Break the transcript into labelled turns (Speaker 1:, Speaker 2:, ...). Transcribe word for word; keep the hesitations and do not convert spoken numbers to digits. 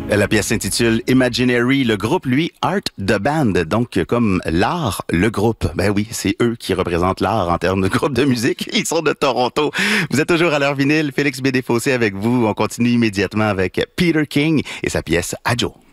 Speaker 1: La pièce s'intitule Imaginary. Le groupe, lui, Art the Band. Donc, comme l'art, le groupe. Ben oui, c'est eux qui représentent l'art en termes de groupe de musique. Ils sont de Toronto. Vous êtes toujours à l'heure vinyle. Félix B. Desfossés avec vous. On continue immédiatement avec Peter King et sa pièce Adjo.